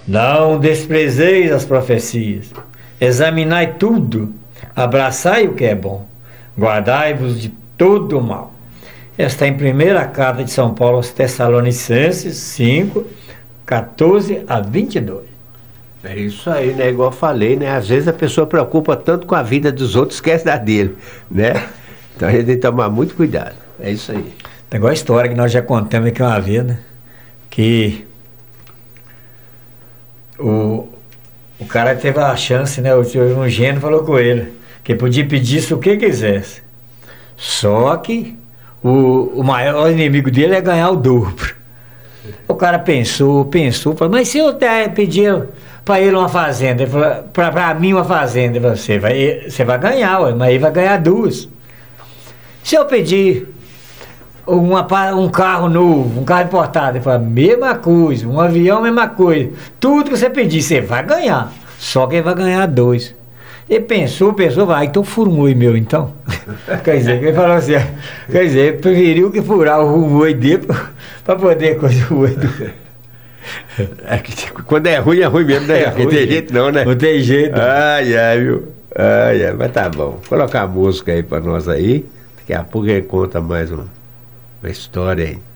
Não desprezeis as profecias, examinai tudo, abraçai o que é bom, guardai-vos de todo o mal. Esta é em primeira carta de São Paulo aos Tessalonicenses 5, 14 a 22. É isso aí, né? Igual eu falei, né? Às vezes a pessoa preocupa tanto com a vida dos outros, esquece da dele, né? Então a gente tem que tomar muito cuidado. É isso aí. Tem igual a história que nós já contamos aqui uma vez, né? Que o cara teve a chance, né? Um gênio falou com ele que podia pedir isso o que quisesse. Só que o maior inimigo dele é ganhar o dobro. O cara pensou, falou, mas se eu pedir para ele uma fazenda, ele falou, para mim uma fazenda, você vai ganhar, ué, mas ele vai ganhar duas. Se eu pedir um carro novo, um carro importado, ele falou, mesma coisa, um avião, mesma coisa. Tudo que você pedir, você vai ganhar. Só que ele vai ganhar dois. Ele pensou, vai, então furmoi meu, então. Quer dizer, ele falou assim, quer dizer, ele preferiu que furar o rumoi dele para poder coisa o outro. É que, quando é ruim mesmo, né? Não tem jeito não, né? Não tem jeito. Ai, viu? Ai, mas tá bom. Vou colocar a música aí pra nós aí. Daqui a pouco ele conta mais uma história aí.